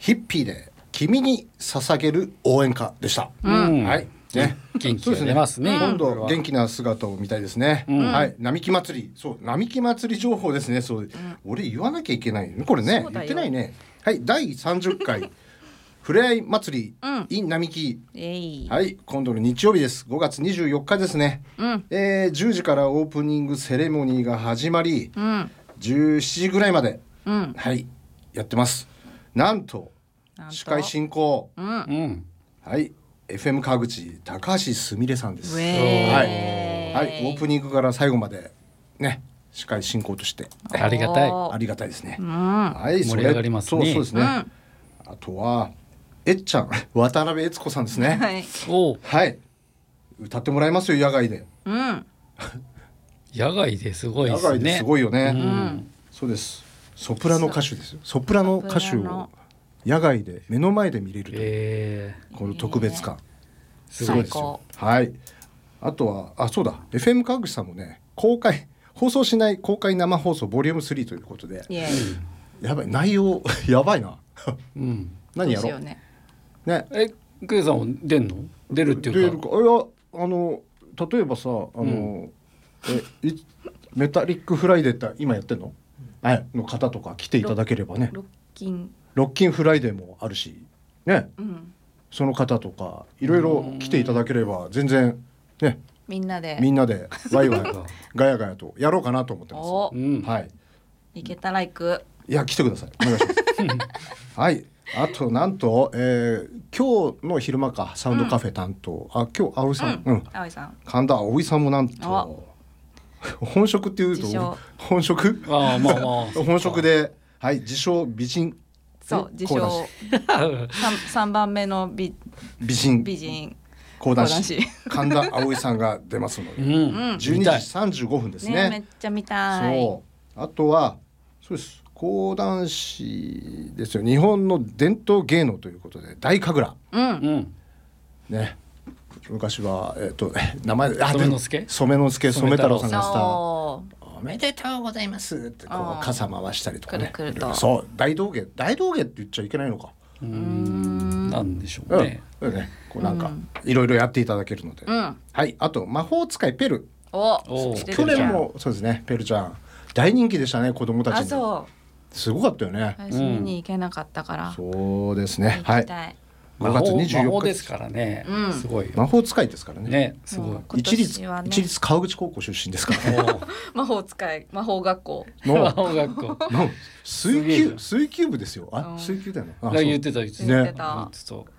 ヒッピーで君に捧げる応援歌でした。はいね、 元気が出ますね。 今度元気な姿を見たいですね。はい、並木祭り、そう並木祭り情報ですね。そう、俺言わなきゃいけないねこれね。言ってないね。はい、第30回ふれあい祭り in 並木、はい、今度の日曜日です。5月24日ですね。10時からオープニングセレモニーが始まり、17時ぐらいまで、はいやってます。なんと司会進行、はい、FM 川口高橋すみれさんです。はい、はい、オープニングから最後までね司会進行としてありがたい、 ありがたいですね。はい、 盛り上がりますね。 そうですね。あとはえっちゃん渡辺悦子さんですね。はい、歌ってもらいますよ野外で。 野外ですごいですね。 野外ですごいよね。そうです。ソプラノ歌手ですよ。ソプラノ歌手を野外で目の前で見れるという、この特別感、すごいですよ。はい。あとはそうだ FM 川口さんもね放送しない公開生放送ボリューム3ということで、やばい内容やばいな。何やろうね。 クエさんも出るっていうか。 例えばさメタリックフライデーって今やってんの？の方とか来ていただければね。ロッキンフライデーもあるしね、その方とかいろいろ来ていただければ全然ねみんなでワイワイガヤガヤとやろうかなと思ってます。はい。 行けたら行く。 いや来てください。お願いします。はい。あとなんと、今日の昼間かサウンドカフェ担当、今日葵さん、神田葵さんもなんと本職っていうと本職本職で、はい、自称美人、 そう自称3番目の美人講談師神田葵さんが出ますので、12時35分ですね。 めっちゃ見たい。 そうあとはそうです講談師ですよ。日本の伝統芸能ということで大神楽、ね、昔は名前染之助染太郎さんがしたおめでとうございますってこう傘回したりとかね。そう大道芸って言っちゃいけないのか。 なんでしょうね。 こうなんかいろいろやっていただけるので、はい。あと魔法使いペル、去年もそうですね。ペルちゃん大人気でしたね子供たちに。すごかったよね。 見に行けなかったから。 そうですね。はい。 5月24日魔法ですからね。すごい魔法使いですからね。 すごい。 一律川口高校出身ですから。 魔法使い魔法学校水球部ですよ。水球だよな。 言ってた。